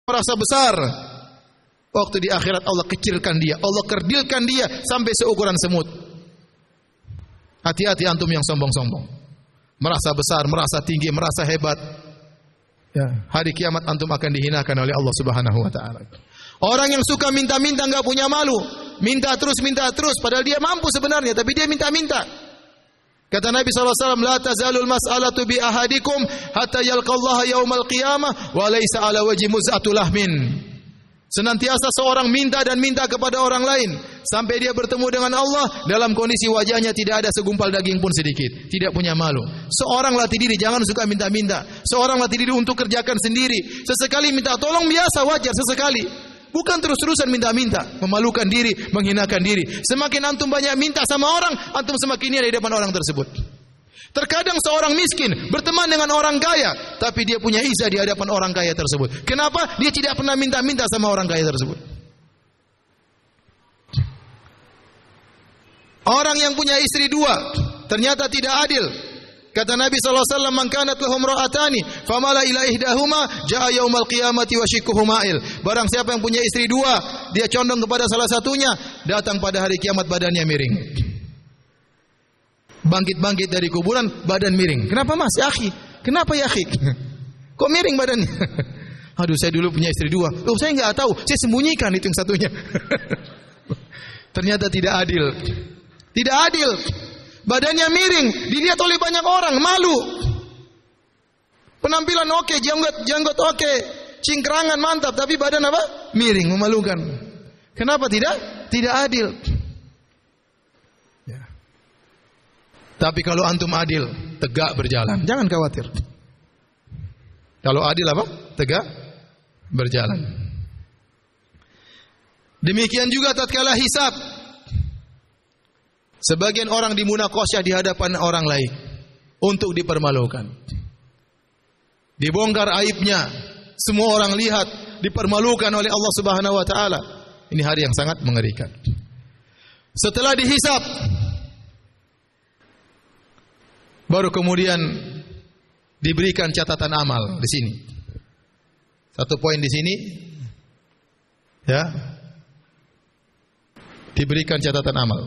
merasa besar. Waktu di akhirat Allah kecilkan dia, Allah kerdilkan dia sampai seukuran semut. Hati-hati antum yang sombong-sombong. Merasa besar, merasa tinggi, merasa hebat. Ya, hari kiamat antum akan dihinakan oleh Allah Subhanahu wa taala. Orang yang suka minta-minta enggak punya malu, minta terus, padahal dia mampu sebenarnya, tapi dia minta-minta. Kata Nabi SAW, la tazalul mas'alatu bi ahadikum hatta yalqallaha yaumal qiyamah wa laysa ala wajhi muz'atu lahmin. Senantiasa seorang minta dan minta kepada orang lain sampai dia bertemu dengan Allah dalam kondisi wajahnya tidak ada segumpal daging pun sedikit, tidak punya malu. Seorang latih diri, jangan suka minta-minta. Seorang latih diri untuk kerjakan sendiri. Sesekali minta tolong biasa, wajar sesekali. Bukan terus-terusan minta-minta, memalukan diri, menghinakan diri. Semakin antum banyak minta sama orang, antum semakin hina di depan orang tersebut. Terkadang seorang miskin berteman dengan orang kaya, tapi dia punya izzah di hadapan orang kaya tersebut. Kenapa? Dia tidak pernah minta-minta sama orang kaya tersebut. Orang yang punya istri dua, ternyata tidak adil. Kata Nabi SAW, man kanat lahum ra'atani famala ila ihdahuma jaa yaumal qiyamati wa shikkuhu ma'il. Barang siapa yang punya istri dua, dia condong kepada salah satunya, datang pada hari kiamat badannya miring. Bangkit-bangkit dari kuburan badan miring. Kenapa mas? Ya akhi. Kenapa ya akhi? Kok miring badannya? Aduh, saya dulu punya istri dua. Loh, saya enggak tahu. Saya sembunyikan itu yang satunya. Ternyata tidak adil. Tidak adil. Badannya miring, dilihat oleh banyak orang, malu. Penampilan oke, janggut oke, cingkrangan mantap, tapi badan apa? Miring, memalukan. Kenapa tidak? Tidak adil. Ya. Tapi kalau antum adil, tegak berjalan, jangan khawatir. Kalau adil apa? Tegak berjalan. Demikian juga tatkala hisab. Sebagian orang dimunaqasyah di hadapan orang lain untuk dipermalukan. Dibongkar aibnya, semua orang lihat, dipermalukan oleh Allah Subhanahu wa taala. Ini hari yang sangat mengerikan. Setelah dihisab, baru kemudian diberikan catatan amal di sini. Satu poin di sini, ya, diberikan catatan amal.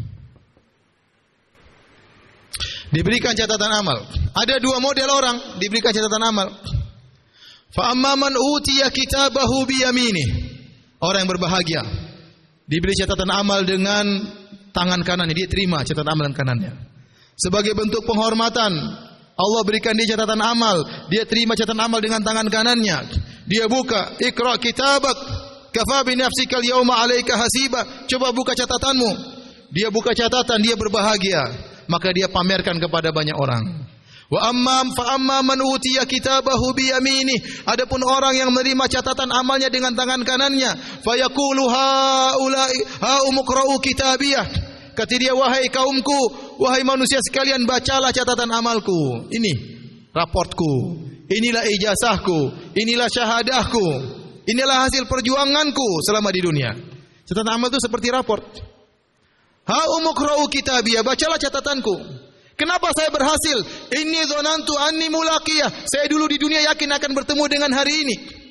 Diberikan catatan amal. Ada dua model orang diberikan catatan amal. Fa amma man utiya kitabahu bi yaminih. Orang yang berbahagia diberi catatan amal dengan tangan kanannya, dia terima catatan amal dengan kanannya. Sebagai bentuk penghormatan, Allah berikan dia catatan amal, dia terima catatan amal dengan tangan kanannya. Dia buka, Iqra kitabak, kafa bi nafsikal yauma 'alaika hasiba. Coba buka catatanmu. Dia buka catatan, dia berbahagia. Maka dia pamerkan kepada banyak orang. Wa amma man utiya kitabahu bi yaminih. Adapun orang yang menerima catatan amalnya dengan tangan kanannya, fa yaqulu haula'i umqra'u kitabiyah. Kata dia, wahai kaumku, wahai manusia sekalian, bacalah catatan amalku. Ini raportku, inilah ijazahku, inilah syahadahku, inilah hasil perjuanganku selama di dunia. Catatan amal itu seperti raport. Umqra'u kitabiyah, bacalah catatanku. Kenapa saya berhasil? Inni dzanantu anni mulaqiyah. Saya dulu di dunia yakin akan bertemu dengan hari ini.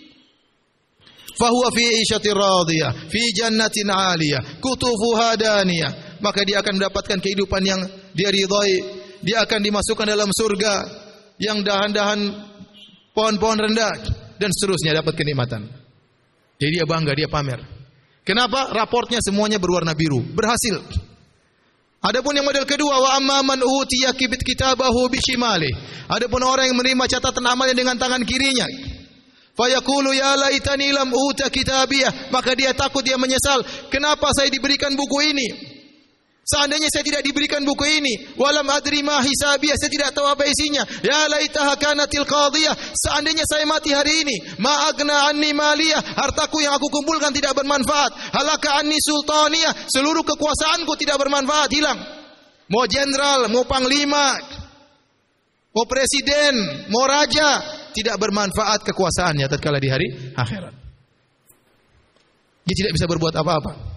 Fahuwa fi 'ishatir radiyah, fi jannatin 'aliyah, kutufuha daniyah. Maka dia akan mendapatkan kehidupan yang dia ridhai. Dia akan dimasukkan dalam surga yang dahan-dahan pohon-pohon rendah dan seterusnya, dapat kenikmatan. Jadi dia bangga, dia pamer. Kenapa? Raportnya semuanya berwarna biru, berhasil. Adapun yang model kedua, wa amma man utiya kitabahu bishimali. Adapun orang yang menerima catatan amalnya dengan tangan kirinya, fa yaqulu ya laitani lam uta kitabiyah, maka dia takut, dia menyesal, kenapa saya diberikan buku ini? Seandainya saya tidak diberikan buku ini, walam adri ma hisabiyah, saya tidak tahu apa isinya. Ya laitaha kanatil qadhiyah, seandainya saya mati hari ini, ma agna anni maliyah, hartaku yang aku kumpulkan tidak bermanfaat. Halaka anni sultaniyah, seluruh kekuasaanku tidak bermanfaat, hilang. Mau jenderal, mau panglima, mau presiden, mau raja, tidak bermanfaat kekuasaannya tatkala di hari akhirat. Dia tidak bisa berbuat apa-apa.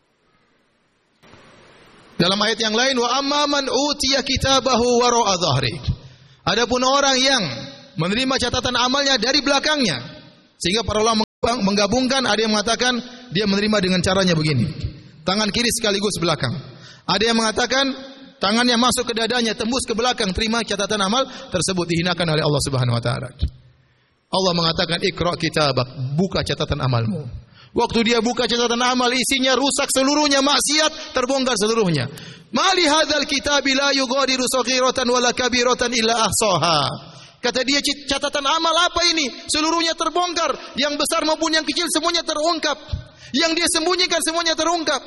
Dalam ayat yang lain, wa amma man utiya kitabahu wara'a dhahri. Adapun orang yang menerima catatan amalnya dari belakangnya, sehingga para ulama menggabungkan, ada yang mengatakan dia menerima dengan caranya begini. Tangan kiri sekaligus belakang. Ada yang mengatakan tangannya masuk ke dadanya, tembus ke belakang, terima catatan amal tersebut, dihinakan oleh Allah Subhanahu wa taala. Allah mengatakan, "Iqra kitabak," buka catatan amalmu. Waktu dia buka catatan amal, isinya rusak seluruhnya, maksiat terbongkar seluruhnya. Mali hadzal kitabi la yughadiru saghiratan wala kabiratan illa ahsaha. Kata dia, catatan amal apa ini? Seluruhnya terbongkar, yang besar maupun yang kecil semuanya terungkap. Yang dia sembunyikan semuanya terungkap.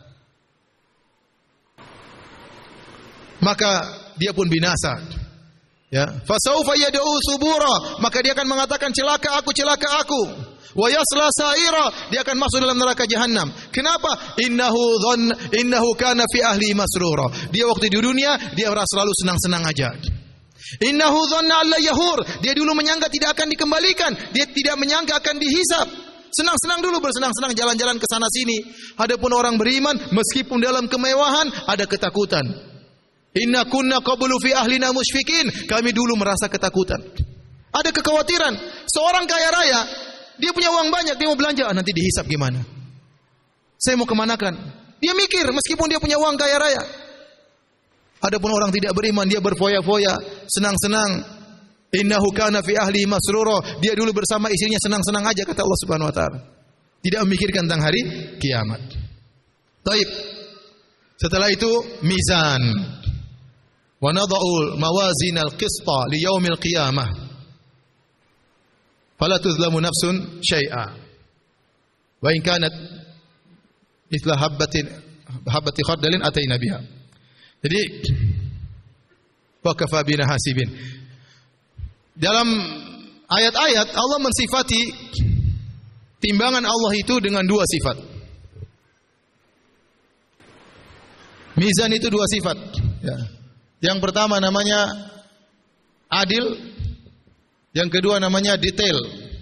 Maka dia pun binasa. Ya, fasaufa yad'u subura, maka dia akan mengatakan celaka aku, celaka aku. Wa yasla sa'ira, dia akan masuk dalam neraka jahanam. Kenapa? Innahu kana fi ahli masrura. Dia waktu di dunia dia merasa selalu senang-senang aja. Innahu dhanna alla yahur, dia dulu menyangka tidak akan dikembalikan, dia tidak menyangka akan dihisab. Senang-senang dulu, bersenang-senang jalan-jalan ke sana sini. Adapun orang beriman, meskipun dalam kemewahan ada ketakutan. Inna kunna qablu fi ahlina musyfikin, kami dulu merasa ketakutan. Ada kekhawatiran. Seorang kaya raya, dia punya uang banyak, dia mau belanja, nanti dihisab gimana? Saya mau kemanakan? Dia mikir meskipun dia punya uang kaya raya. Adapun orang tidak beriman, dia berfoya-foya, senang-senang. Innahu kana fi ahli masrura, dia dulu bersama istrinya senang-senang aja, kata Allah Subhanahu wa taala. Tidak memikirkan tentang hari kiamat. Baik. Setelah itu mizan. Wa nada'ul mawazinal qista li yaumil qiyamah. Fala tuzlamu nafsun syai'a. Wa in kanat mithla habbati khardalin atayna biha. Jadi wa kafa bina hasibin. Dalam ayat-ayat Allah mensifati timbangan Allah itu dengan dua sifat. Mizan itu dua sifat. Ya. Yang pertama namanya adil, yang kedua namanya detail.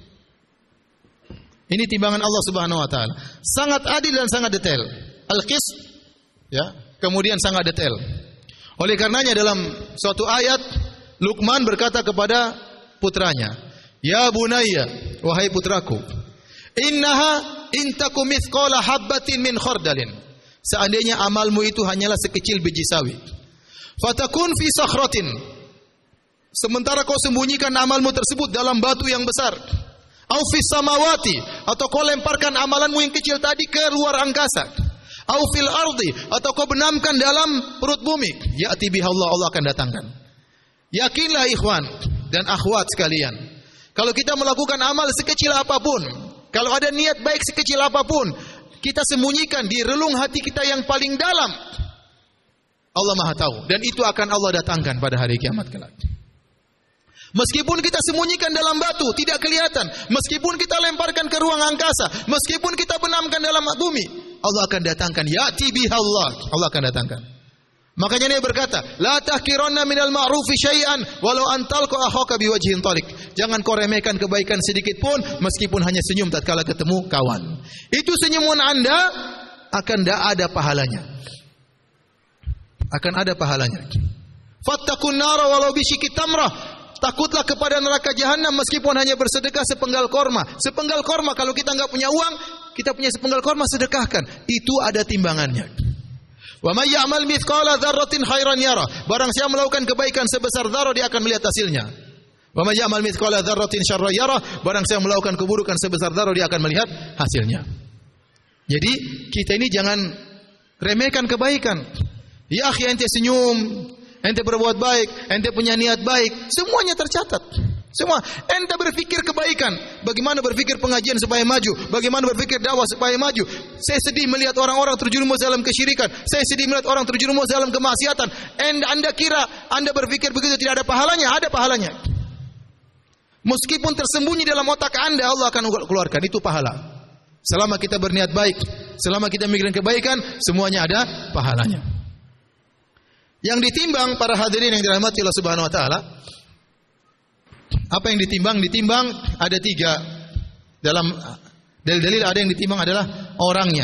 Ini timbangan Allah Subhanahu wa taala. Sangat adil dan sangat detail. Al-qist, ya, kemudian sangat detail. Oleh karenanya dalam suatu ayat Luqman berkata kepada putranya, "Ya bunayya, wahai putraku, innaha intakum mithqala habbatin min khardalin." Seandainya amalmu itu hanyalah sekecil biji sawi. Fatakun fi sakhratin. Sementara kau sembunyikan amalmu tersebut dalam batu yang besar. Au fis samawati, atau kau lemparkan amalanmu yang kecil tadi ke luar angkasa. Au fil ardi, atau kau benamkan dalam perut bumi. Ya'ti biha Allah akan datangkan. Yakinlah ikhwan dan akhwat sekalian, kalau kita melakukan amal sekecil apapun, kalau ada niat baik sekecil apapun, kita sembunyikan di relung hati kita yang paling dalam, Allah Maha tahu, dan itu akan Allah datangkan pada hari kiamat kelak. Meskipun kita sembunyikan dalam batu, tidak kelihatan. Meskipun kita lemparkan ke ruang angkasa, meskipun kita benamkan dalam bumi, Allah akan datangkan. Ya'ti biha Allah akan datangkan. Makanya dia berkata, la tahkiranna minal ma'rufi syai'an walau antalqa akhaka biwajhin tariq. Jangan kau remehkan kebaikan sedikit pun meskipun hanya senyum tatkala ketemu kawan. Itu senyuman Anda akan ada pahalanya. Akan ada pahalanya. Fattaqun nara walau bisyikit tamrah. Takutlah kepada neraka jahanam meskipun hanya bersedekah sepenggal korma. Sepenggal korma, kalau kita enggak punya uang, kita punya sepenggal korma, sedekahkan. Itu ada timbangannya. Wa may ya'mal mithqala dzarratin khairan yara. Barang siapa melakukan kebaikan sebesar dzarrah, dia akan melihat hasilnya. Wa may ya'mal mithqala dzarratin syarran yara. Barang siapa melakukan keburukan sebesar dzarrah, dia akan melihat hasilnya. Jadi kita ini jangan remehkan kebaikan. Ya akhi, ente senyum, ente berbuat baik, ente punya niat baik, semuanya tercatat. Semua. Ente berpikir kebaikan, bagaimana berpikir pengajian supaya maju, bagaimana berpikir dakwah supaya maju. Saya sedih melihat orang-orang terjerumus dalam kesyirikan, saya sedih melihat orang terjerumus dalam kemaksiatan. Anda kira Anda berpikir begitu tidak ada pahalanya? Ada pahalanya. Meskipun tersembunyi dalam otak Anda, Allah akan keluarkan, itu pahala. Selama kita berniat baik, selama kita mikirin kebaikan, semuanya ada pahalanya. Yang ditimbang para hadirin yang dirahmati Allah Subhanahu wa taala, apa yang ditimbang? Ditimbang ada 3. Dalam dalil-dalil ada yang ditimbang adalah orangnya.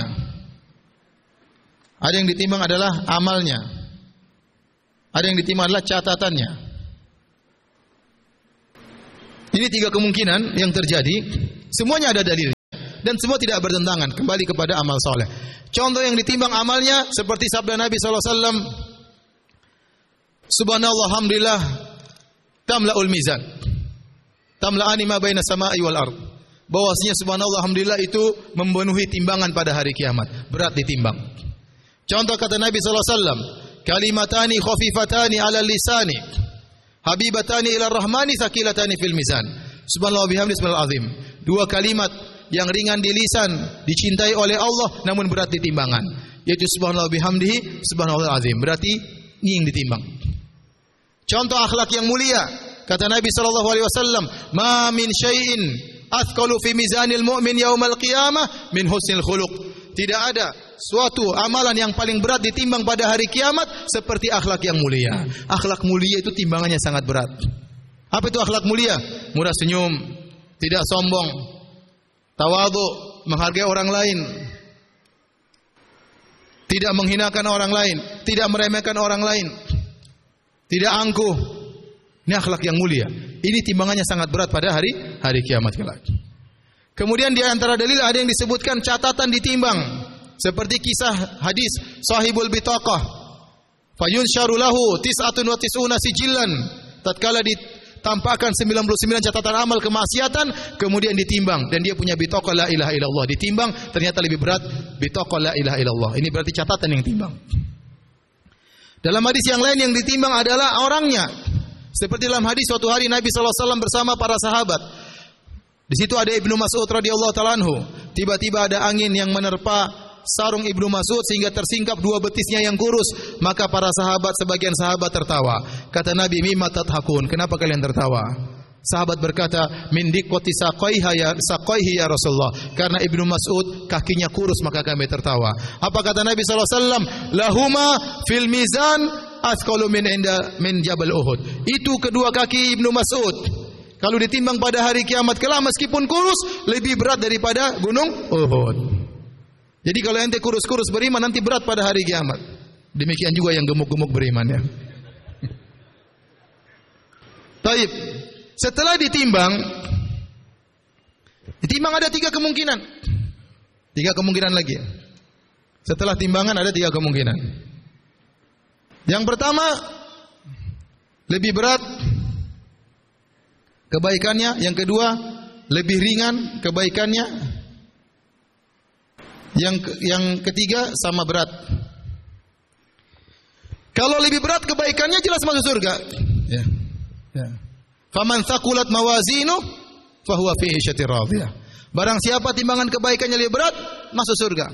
Ada yang ditimbang adalah amalnya. Ada yang ditimbang adalah catatannya. Ini 3 kemungkinan yang terjadi, semuanya ada dalil. dan semua tidak bertentangan, kembali kepada amal soleh. Contoh yang ditimbang amalnya seperti sabda Nabi SAW, Subhanallah alhamdulillah tamla'ul mizan, tamla'ani ma baina sama'i wal ard. Bahwasanya subhanallah alhamdulillah itu memenuhi timbangan pada hari kiamat, berat ditimbang. Contoh kata Nabi SAW, kalimatani khafifatani ala lisani, habibatani ila rahmani, thaqilatani fil mizan. Subhanallah bihamdi subhanal azim. Dua kalimat yang ringan di lisan, dicintai oleh Allah namun berat di timbangan, yaitu subhanallah bihamdihi subhanallah azim. Berarti ini yang ditimbang. Contoh akhlak yang mulia, kata Nabi sallallahu alaihi wasallam, "Ma min syai'in athqalu fi mizanil mu'min yaumal qiyamah min husnil khuluq." Tidak ada suatu amalan yang paling berat ditimbang pada hari kiamat seperti akhlak yang mulia. Akhlak mulia itu timbangannya sangat berat. Apa itu akhlak mulia? Murah senyum, tidak sombong, tawadhu, menghargai orang lain, tidak menghinakan orang lain, tidak meremehkan orang lain, tidak angkuh. Ini akhlak yang mulia. Ini timbangannya sangat berat pada hari kiamat kelak. Kemudian di antara dalil ada yang disebutkan catatan ditimbang, seperti kisah hadis sahibul bitaqah, fayunsharu lahu 99 sijillan. Tatkala ditampakkan 99 catatan amal kemaksiatan, kemudian ditimbang dan dia punya bitaqah la ilaha illallah, ditimbang ternyata lebih berat bitaqah la ilaha illallah. Ini berarti catatan yang timbang. Dalam hadis yang lain yang ditimbang adalah orangnya. Seperti dalam hadis suatu hari Nabi SAW bersama para sahabat. Di situ ada Ibnu Mas'ud radhiyallahu ta'ala anhu. Tiba-tiba ada angin yang menerpa sarung Ibnu Mas'ud sehingga tersingkap dua betisnya yang kurus. Maka para sahabat, sebagian sahabat tertawa. Kata Nabi, mimma tadhakun? Kenapa kalian tertawa? Sahabat berkata, min diqqati saqaihi ya Rasulullah. Karena Ibnu Mas'ud kakinya kurus maka kami tertawa. Apa kata Nabi SAW? Lahuma fil mizan asqalu min jabal Uhud. Itu kedua kaki Ibnu Mas'ud, kalau ditimbang pada hari kiamat kelak meskipun kurus lebih berat daripada gunung Uhud. Jadi kalau ente kurus-kurus beriman nanti berat pada hari kiamat. Demikian juga yang gemuk-gemuk beriman ya. Taib. Setelah ditimbang ada 3 kemungkinan. 3 kemungkinan lagi. Setelah timbangan ada 3 kemungkinan. Yang pertama, lebih berat kebaikannya. Yang kedua, lebih ringan kebaikannya. Yang ketiga, sama berat. Kalau lebih berat kebaikannya jelas masuk surga. Ya. Ya. Faman thaqulat mawazinu fahuwa fi 'ishatir radhiyah. Barang siapa timbangan kebaikannya lebih berat, masuk surga.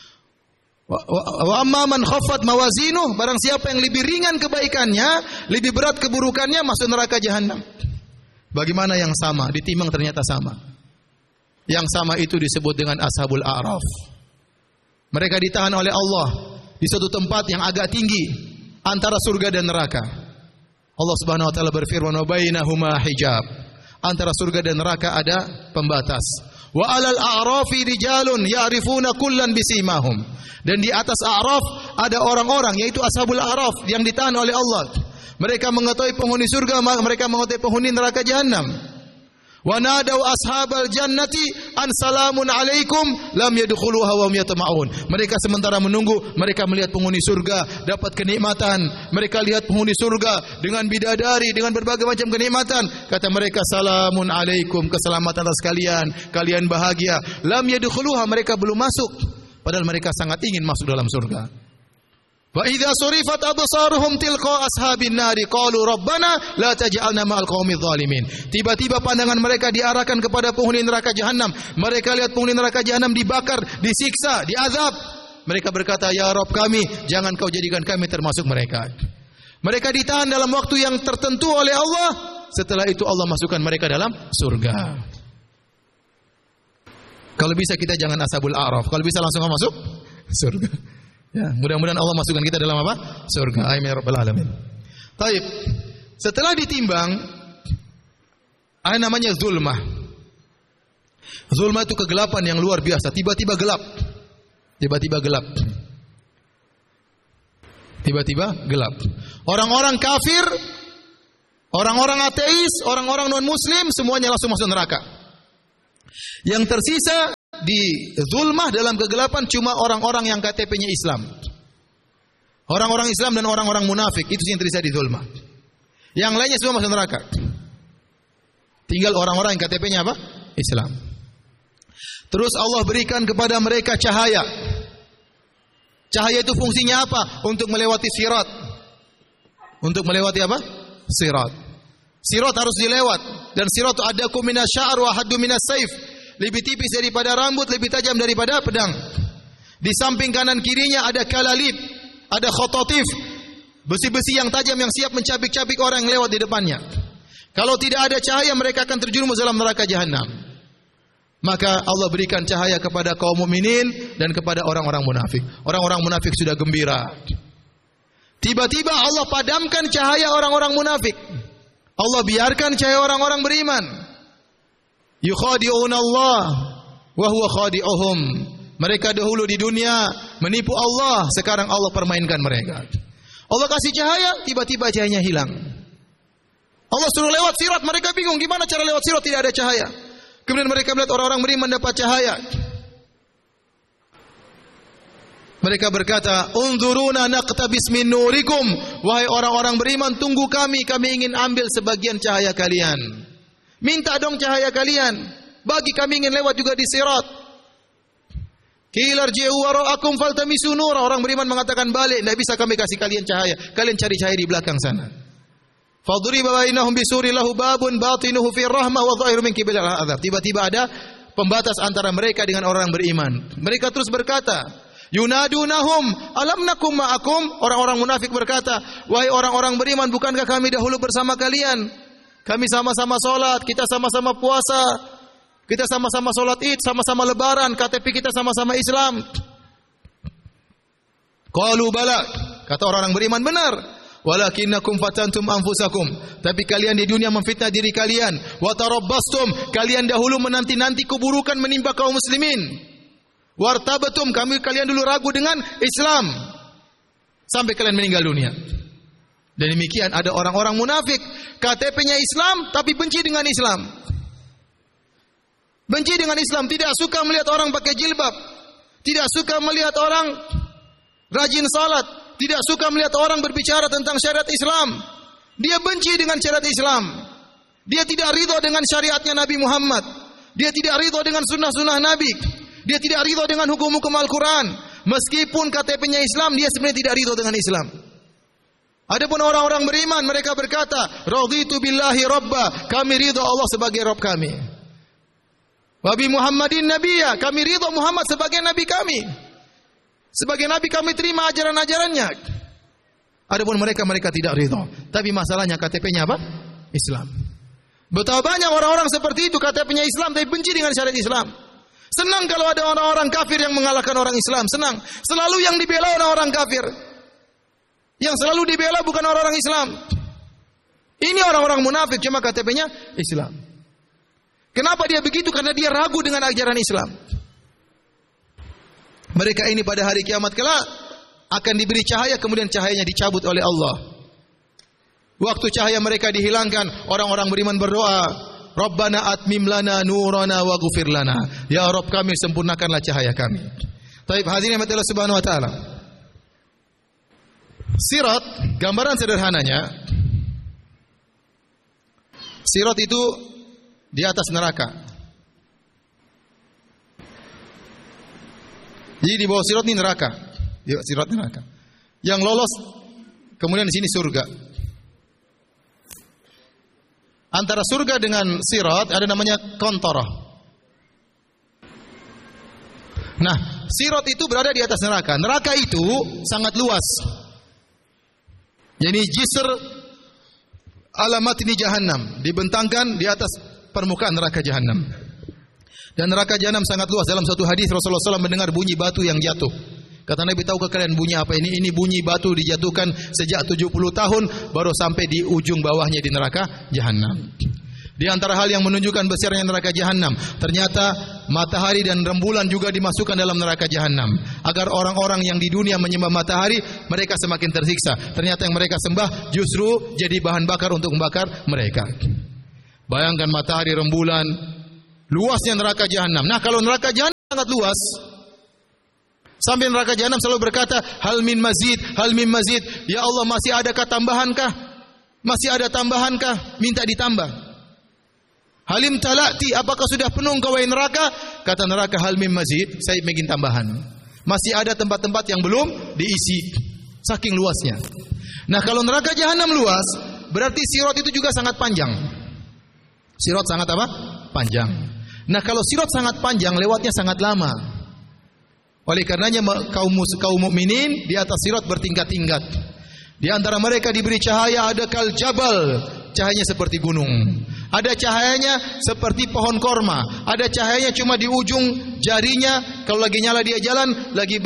Wa amma man khaffat mawazinu, barang siapa yang lebih ringan kebaikannya, lebih berat keburukannya, masuk neraka jahanam. Bagaimana yang sama? Ditimbang ternyata sama. Yang sama itu disebut dengan Ashabul A'raf. Mereka ditahan oleh Allah di suatu tempat yang agak tinggi antara surga dan neraka. Allah Subhanahu wa taala berfirman, "Wa bainahuma hijab." Antara surga dan neraka ada pembatas. Wa 'alal a'rafi rijalun ya'rifuna kullan bisimahum. Dan di atas A'raf ada orang-orang, yaitu Ashabul A'raf yang ditahan oleh Allah. Mereka mengetahui penghuni surga, mereka mengetahui penghuni neraka jahanam. Wa nadau ashabal jannati an salamun alaikum lam yadkhuluha wa hum yatama'un. Mereka sementara menunggu, mereka melihat penghuni surga dapat kenikmatan. Mereka lihat penghuni surga dengan bidadari, dengan berbagai macam kenikmatan. Kata mereka, salamun alaikum, keselamatan atas kalian, kalian bahagia. Lam yadkhuluha, mereka belum masuk, padahal mereka sangat ingin masuk dalam surga. Wa idza surifat absaruhum tilqa ashabin nari qalu rabbana la taj'alna ma'al qaumidz zalimin. Tiba-tiba pandangan mereka diarahkan kepada penghuni neraka jahanam. Mereka lihat penghuni neraka jahanam dibakar, disiksa, diazab. Mereka berkata, ya Rabb kami, jangan kau jadikan kami termasuk mereka. Mereka ditahan dalam waktu yang tertentu oleh Allah. Setelah itu Allah masukkan mereka dalam surga. Kalau bisa kita jangan Ashabul A'raf. Kalau bisa langsung masuk surga. Ya, mudah-mudahan Allah masukkan kita dalam apa? Surga. Amin ya rabbal alamin. Baik. Setelah ditimbang, ada namanya zulmah. Zulmah itu kegelapan yang luar biasa, tiba-tiba gelap. Tiba-tiba gelap. Tiba-tiba gelap. Orang-orang kafir, orang-orang ateis, orang-orang non muslim semuanya langsung masuk neraka. Yang tersisa di zulmah dalam kegelapan cuma orang-orang yang KTP-nya Islam. Orang-orang Islam dan orang-orang munafik itu yang tersisa di zulmah. Yang lainnya semua masuk neraka. Tinggal orang-orang yang KTP-nya apa? Islam. Terus Allah berikan kepada mereka cahaya. Cahaya itu fungsinya apa? Untuk melewati sirat. Untuk melewati apa? Sirat. Sirat harus dilewat. Dan sirat itu adakum minas sya'ar wa haddu minas saif. Lebih tipis daripada rambut, lebih tajam daripada pedang. Di samping kanan kirinya ada kalalib, ada khototif, besi-besi yang tajam yang siap mencabik-cabik orang yang lewat di depannya. Kalau tidak ada cahaya, mereka akan terjerumus dalam neraka jahanam. Maka Allah berikan cahaya kepada kaum mukminin dan kepada orang-orang munafik. Orang-orang munafik sudah gembira. Tiba-tiba Allah padamkan cahaya orang-orang munafik. Allah biarkan cahaya orang-orang beriman. Yukhadi'una Allah wa huwa khadi'uhum. Mereka dahulu di dunia menipu Allah, sekarang Allah permainkan mereka. Allah kasih cahaya, tiba-tiba cahayanya hilang. Allah suruh lewat sirat, mereka bingung gimana cara lewat sirat tidak ada cahaya. Kemudian mereka melihat orang-orang beriman dapat cahaya. Mereka berkata, "Unzuruna naqtabis min nurikum." Wahai orang-orang beriman, tunggu kami ingin ambil sebagian cahaya kalian. Minta dong cahaya kalian. Bagi kami ingin lewat juga di sirat. Qila irji'u wara'akum faltamisu nura. Orang beriman mengatakan balik, tidak bisa kami kasih kalian cahaya. Kalian cari cahaya di belakang sana. Fadriba bainahum bisuri lahu babun batinuhu fi rahmah wa dhahiru min qibalil adzab. Tiba-tiba ada pembatas antara mereka dengan orang beriman. Mereka terus berkata, yunadunahum alam nakum ma'akum. Orang-orang munafik berkata, wahai orang-orang beriman, bukankah kami dahulu bersama kalian? Kami sama-sama salat, kita sama-sama puasa, kita sama-sama salat Id, sama-sama lebaran, KTP kita sama-sama Islam. Qalu bala. Kata orang-orang beriman, benar. Walakinnakum fatantum anfusakum. Tapi kalian di dunia memfitnah diri kalian. Wa tarabbastum. Kalian dahulu menanti-nanti keburukan menimpa kaum muslimin. Wartabatum. Kalian dulu ragu dengan Islam. Sampai kalian meninggal dunia. Dan demikian ada orang-orang munafik. KTP-nya Islam, tapi benci dengan Islam. Benci dengan Islam. Tidak suka melihat orang pakai jilbab. Tidak suka melihat orang rajin salat. Tidak suka melihat orang berbicara tentang syariat Islam. Dia benci dengan syariat Islam. Dia tidak ridho dengan syariatnya Nabi Muhammad. Dia tidak ridho dengan sunnah-sunnah Nabi. Dia tidak ridho dengan hukum-hukum Al-Quran. Meskipun KTP-nya Islam, dia sebenarnya tidak ridho dengan Islam. Adapun orang-orang beriman, mereka berkata, raditu billahi rabba. Kami ridho Allah sebagai Rabb kami. Wa bi Muhammadin nabiyya. Kami ridho Muhammad sebagai Nabi kami. Sebagai Nabi kami terima ajaran-ajarannya. Adapun mereka tidak ridho. Tapi masalahnya KTP-nya apa? Islam. Betapa banyak orang-orang seperti itu KTP-nya Islam tapi benci dengan syariat Islam. Senang kalau ada orang-orang kafir yang mengalahkan orang Islam. Senang. Selalu yang dibela orang-orang kafir. Yang selalu dibela bukan orang-orang Islam. Ini orang-orang munafik cuma KTP-nya Islam. Kenapa dia begitu? Karena dia ragu dengan ajaran Islam. Mereka ini pada hari kiamat kelak akan diberi cahaya, kemudian cahayanya dicabut oleh Allah. Waktu cahaya mereka dihilangkan, orang-orang beriman berdoa, Rabbana atmim lana nurana wa ghufir lana. Ya Rabb kami, sempurnakanlah cahaya kami. Taib hadirin Allah Subhanahu wa taala. Sirat, gambaran sederhananya, sirat itu di atas neraka. Jadi di bawah sirat ini neraka. Sirat neraka. Yang lolos kemudian di sini surga. Antara surga dengan sirat ada namanya kontorah. Nah, sirat itu berada di atas neraka. Neraka itu sangat luas. Jadi jisr alamat ini jahannam, dibentangkan di atas permukaan neraka jahannam. Dan neraka jahanam sangat luas. Dalam satu hadis Rasulullah SAW mendengar bunyi batu yang jatuh. Kata Nabi, tahukah kalian bunyi apa ini? Ini bunyi batu dijatuhkan sejak 70 tahun baru sampai di ujung bawahnya di neraka jahanam. Di antara hal yang menunjukkan besarnya neraka jahanam, ternyata matahari dan rembulan juga dimasukkan dalam neraka jahanam. Agar orang-orang yang di dunia menyembah matahari, mereka semakin tersiksa. Ternyata yang mereka sembah justru jadi bahan bakar untuk membakar mereka. Bayangkan matahari, rembulan, luasnya neraka jahanam. Nah, kalau neraka jahanam sangat luas. Sampai neraka jahanam selalu berkata, hal min mazid, hal min mazid. Ya Allah, masih adakah tambahankah? Masih ada tambahankah? Minta ditambah. Halim talati, apakah sudah penuh engkau wahai neraka? Kata neraka, hal min mazid, saya ingin tambahan. Masih ada tempat-tempat yang belum diisi. Saking luasnya. Nah, kalau neraka jahanam luas, berarti sirat itu juga sangat panjang. Sirat sangat apa? Panjang. Nah, kalau sirat sangat panjang, lewatnya sangat lama. Oleh karenanya kaum mukminin di atas sirat bertingkat-tingkat. Di antara mereka diberi cahaya, ada kal jabal, cahayanya seperti gunung. Ada cahayanya seperti pohon korma. Ada cahayanya cuma di ujung jarinya. Kalau lagi nyala dia jalan, lagi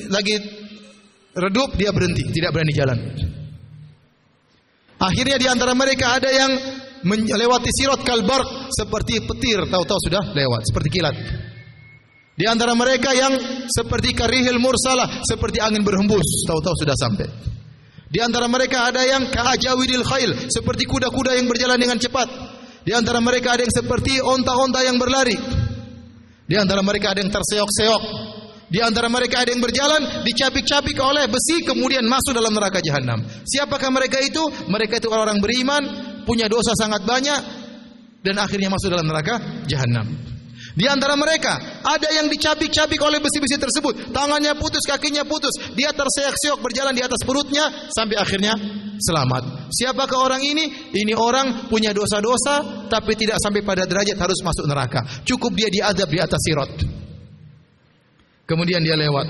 redup dia berhenti, tidak berani jalan. Akhirnya di antara mereka ada yang melewati sirat kal barq, seperti petir, tahu-tahu sudah lewat, seperti kilat. Di antara mereka yang seperti karihil mursalah, seperti angin berhembus, tahu-tahu sudah sampai. Di antara mereka ada yang ka'ajawidil khail, seperti kuda-kuda yang berjalan dengan cepat. Di antara mereka ada yang seperti onta-onta yang berlari. Di antara mereka ada yang terseok-seok. Di antara mereka ada yang berjalan dicapik-capik oleh besi kemudian masuk dalam neraka jahanam. Siapakah mereka itu? Mereka itu orang beriman, punya dosa sangat banyak dan akhirnya masuk dalam neraka jahanam. Di antara mereka ada yang dicabik-cabik oleh besi-besi tersebut, tangannya putus, kakinya putus, dia terseok-seok berjalan di atas perutnya sampai akhirnya selamat. Siapakah orang ini? Ini orang punya dosa-dosa tapi tidak sampai pada derajat harus masuk neraka. Cukup dia diazab di atas sirat. Kemudian dia lewat.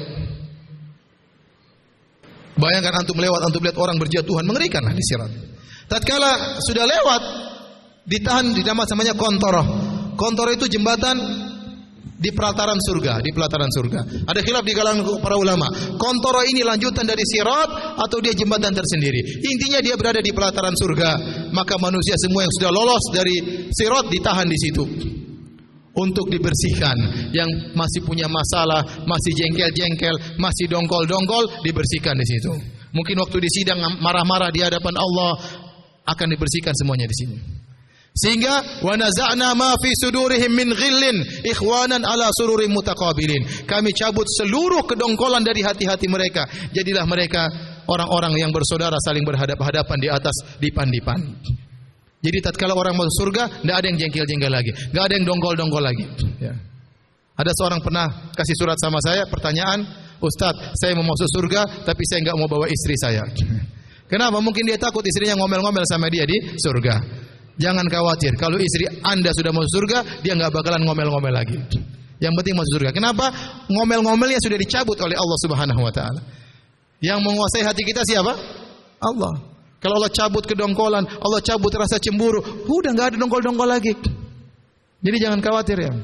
Bayangkan antum lewat, antum lihat orang berjatuhan, mengerikanlah di sirat. Tatkala sudah lewat, ditahan di namanya kontoroh. Kontoroh itu jembatan di pelataran surga, di pelataran surga. Ada khilaf di kalangan para ulama. Kontoroh ini lanjutan dari sirat atau dia jembatan tersendiri. Intinya dia berada di pelataran surga. Maka manusia semua yang sudah lolos dari sirat ditahan di situ untuk dibersihkan. Yang masih punya masalah, masih jengkel-jengkel, masih dongkol-dongkol, dibersihkan di situ. Mungkin waktu di sidang marah-marah di hadapan Allah akan dibersihkan semuanya di sini. Sehingga wa naza'na ma fi sudurihim min ghillin ikhwanan ala sururin mutaqabilin. Kami cabut seluruh kedongkolan dari hati-hati mereka. Jadilah mereka orang-orang yang bersaudara saling berhadapan-hadapan di atas dipan-dipan. Jadi tatkala orang masuk surga, tidak ada yang jengkel-jengkel lagi, tidak ada yang dongkol-dongkol lagi. Ya. Ada seorang pernah kasih surat sama saya, pertanyaan, Ustadz, saya mau masuk surga, tapi saya nggak mau bawa istri saya. Kenapa? Mungkin dia takut istrinya ngomel-ngomel sama dia di surga. Jangan khawatir, kalau istri Anda sudah masuk surga, dia nggak bakalan ngomel-ngomel lagi. Yang penting masuk surga. Kenapa? Ngomel-ngomelnya sudah dicabut oleh Allah Subhanahu wa taala. Yang menguasai hati kita siapa? Allah. Kalau Allah cabut kedongkolan, Allah cabut rasa cemburu, udah nggak ada dongkol-dongkol lagi. Jadi jangan khawatir ya.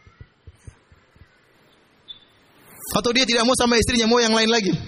Atau dia tidak mau sama istrinya, mau yang lain lagi.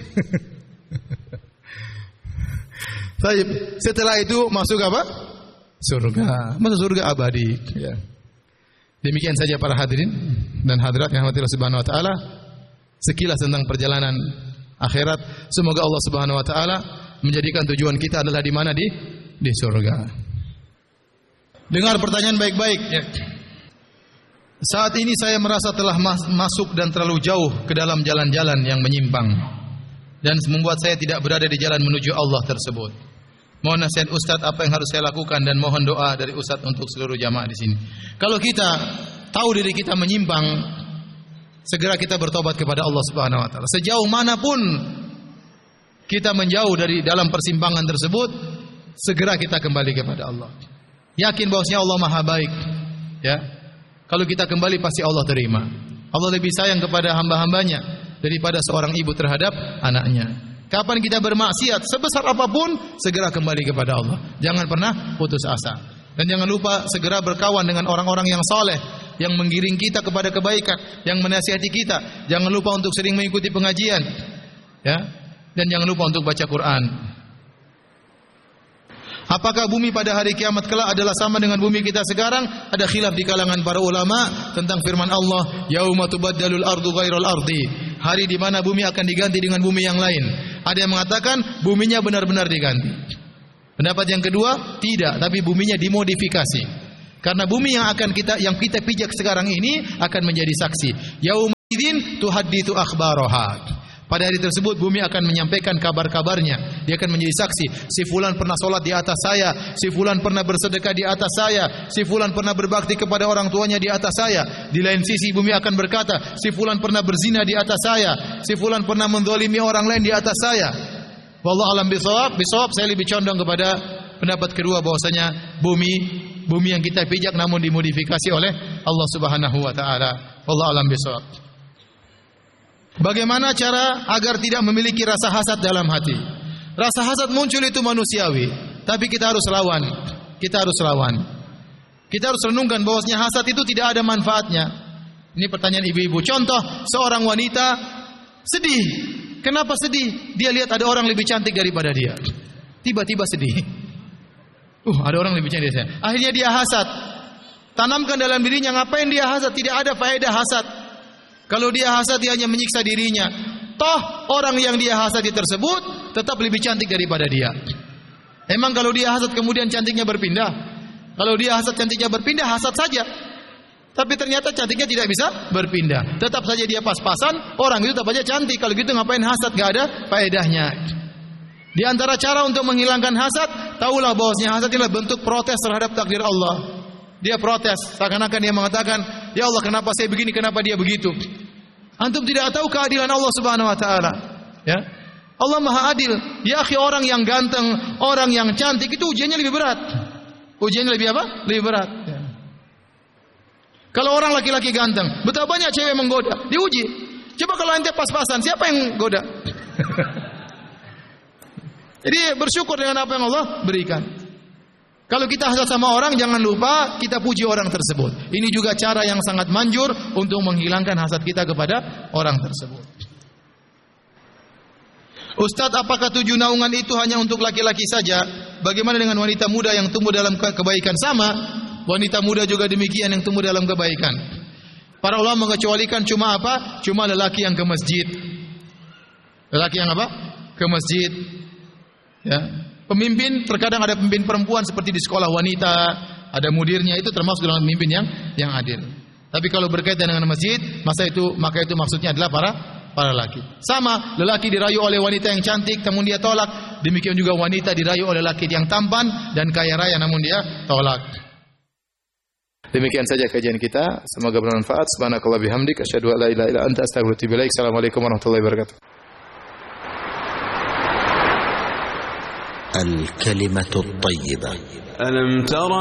Setelah itu masuk apa? Surga. Masuk surga abadi. Ya. Demikian saja para hadirin dan hadirat yang dirahmati Allah Subhanahu wa taala. Sekilas tentang perjalanan akhirat. Semoga Allah Subhanahu wa taala menjadikan tujuan kita adalah di mana? Di surga. Dengar pertanyaan baik-baik ya. Saat ini saya merasa telah masuk dan terlalu jauh ke dalam jalan-jalan yang menyimpang dan membuat saya tidak berada di jalan menuju Allah tersebut. Mohon nasihat Ustadz apa yang harus saya lakukan dan mohon doa dari Ustadz untuk seluruh jamaah di sini. Kalau kita tahu diri kita menyimpang, segera kita bertobat kepada Allah Subhanahu wa taala. Sejauh manapun kita menjauh dari dalam persimpangan tersebut, segera kita kembali kepada Allah. Yakin bahwasanya Allah Maha baik. Ya. Kalau kita kembali pasti Allah terima. Allah lebih sayang kepada hamba-hambanya daripada seorang ibu terhadap anaknya. Kapan kita bermaksiat sebesar apapun, segera kembali kepada Allah. Jangan pernah putus asa. Dan jangan lupa segera berkawan dengan orang-orang yang saleh, yang menggiring kita kepada kebaikan, yang menasihati kita. Jangan lupa untuk sering mengikuti pengajian. Ya. Dan jangan lupa untuk baca Quran. Apakah bumi pada hari kiamat kelak adalah sama dengan bumi kita sekarang? Ada khilaf di kalangan para ulama tentang firman Allah, yauma tubaddalul ardu ghairal ardi. Hari di mana bumi akan diganti dengan bumi yang lain. Ada yang mengatakan buminya benar-benar diganti. Pendapat yang kedua, tidak, tapi buminya dimodifikasi. Karena bumi yang kita pijak sekarang ini akan menjadi saksi. Yauma idzin tuhadditsu akhbaraha. Pada hari tersebut bumi akan menyampaikan kabar-kabarnya. Dia akan menjadi saksi. Si fulan pernah salat di atas saya, si fulan pernah bersedekah di atas saya, si fulan pernah berbakti kepada orang tuanya di atas saya. Di lain sisi bumi akan berkata, si fulan pernah berzina di atas saya, si fulan pernah menzalimi orang lain di atas saya. Wallahu alam bisawab. Saya lebih condong kepada pendapat kedua bahwasanya bumi yang kita pijak namun dimodifikasi oleh Allah Subhanahu wa taala. Wallahu alam bisawab. Bagaimana cara agar tidak memiliki rasa hasad dalam hati? Rasa hasad muncul itu manusiawi, tapi kita harus lawan. Kita harus renungkan bahwasanya hasad itu tidak ada manfaatnya. Ini pertanyaan ibu-ibu. Contoh, seorang wanita sedih. Kenapa sedih? Dia lihat ada orang lebih cantik daripada dia. Tiba-tiba sedih. Ada orang lebih cantik dari saya. Akhirnya dia hasad. Tanamkan dalam dirinya, ngapain dia hasad? Tidak ada faedah hasad. Kalau dia hasad, dia hanya menyiksa dirinya. Toh orang yang dia hasadi tersebut tetap lebih cantik daripada dia. Emang kalau dia hasad kemudian cantiknya berpindah? Kalau dia hasad cantiknya berpindah, hasad saja. Tapi ternyata cantiknya tidak bisa berpindah. Tetap saja dia pas-pasan, orang itu tetap aja cantik. Kalau gitu ngapain hasad? Gak ada faedahnya. Di antara cara untuk menghilangkan hasad, tahulah bahwasanya hasad adalah bentuk protes terhadap takdir Allah. Dia protes, seakan-akan dia mengatakan, ya Allah kenapa saya begini, kenapa dia begitu. Antum tidak tahu keadilan Allah Subhanahu wa taala. Ya. Allah Maha Adil. Ya akhi, orang yang ganteng, orang yang cantik itu ujiannya lebih berat. Ujiannya lebih apa? Lebih berat. Ya. Kalau orang laki-laki ganteng, betapa banyak cewek menggoda, diuji. Coba kalau ente pas-pasan, siapa yang goda? Jadi bersyukur dengan apa yang Allah berikan. Kalau kita hasad sama orang, jangan lupa kita puji orang tersebut. Ini juga cara yang sangat manjur untuk menghilangkan hasad kita kepada orang tersebut. Ustadz, apakah 7 naungan itu hanya untuk laki-laki saja? Bagaimana dengan wanita muda yang tumbuh dalam kebaikan? Sama, wanita muda juga demikian yang tumbuh dalam kebaikan. Para ulama mengecualikan cuma apa? Cuma lelaki yang ke masjid. Lelaki yang apa? Ke masjid. Ya. Pemimpin, terkadang ada pemimpin perempuan seperti di sekolah wanita, ada mudirnya, itu termasuk dalam pemimpin yang adil. Tapi kalau berkaitan dengan masjid, maka itu maksudnya adalah para lelaki. Sama, lelaki dirayu oleh wanita yang cantik namun dia tolak. Demikian juga wanita dirayu oleh lelaki yang tampan dan kaya raya namun dia tolak. Demikian saja kajian kita, semoga bermanfaat. Subhanakallah bihamdik, asyhadu an la ilaha illa anta, astaghfiruka wa atubu ilaik. Assalamualaikum warahmatullahi wabarakatuh. الكلمة الطيبة. ألم تر